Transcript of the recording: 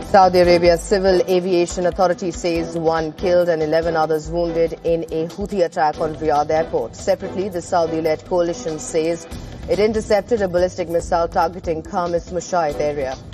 Saudi Arabia Civil Aviation Authority says 1 killed and 11 others wounded in a Houthi attack on Riyadh airport. Separately, the Saudi-led coalition says it intercepted a ballistic missile targeting Khamis Mushait area.